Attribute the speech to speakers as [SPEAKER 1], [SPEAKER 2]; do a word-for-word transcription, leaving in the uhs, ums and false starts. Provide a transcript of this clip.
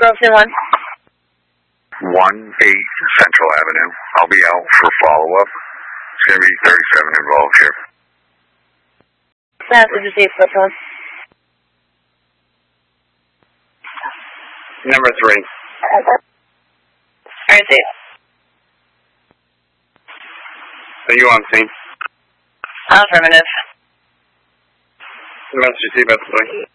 [SPEAKER 1] Wilson one.
[SPEAKER 2] one eight Central Avenue. I'll be out for follow-up. It's going to be thirty-seven involved here.
[SPEAKER 1] That's received, Wilson one.
[SPEAKER 2] Number three.
[SPEAKER 1] Received.
[SPEAKER 2] Are you on scene?
[SPEAKER 1] Affirmative.
[SPEAKER 2] The message received, that's three.